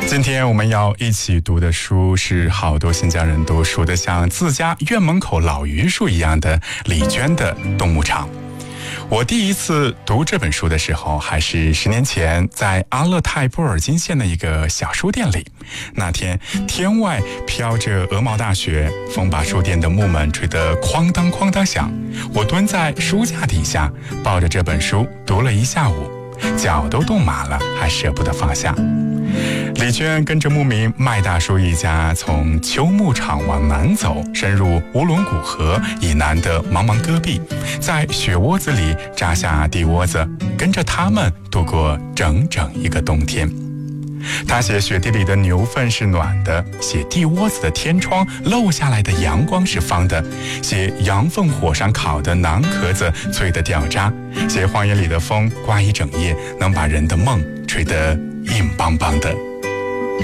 今天我们要一起读的书是好多新疆人都熟得像自家院门口老榆树一样的李娟的《动牧场》。我第一次读这本书的时候还是10年前，在阿勒泰布尔金县的一个小书店里。那天天外飘着鹅毛大雪，风把书店的木门吹得哐当哐当响。我蹲在书架底下，抱着这本书读了一下午，脚都冻麻了，还舍不得放下。李娟跟着牧民麦大叔一家从秋牧场往南走，深入乌伦古河以南的茫茫戈壁，在雪窝子里扎下地窝子，跟着他们度过整整一个冬天。他写雪地里的牛粪是暖的，写地窝子的天窗漏下来的阳光是方的，写羊粪火上烤的馕壳子脆得掉渣，写荒野里的风刮一整夜能把人的梦吹得硬邦邦的。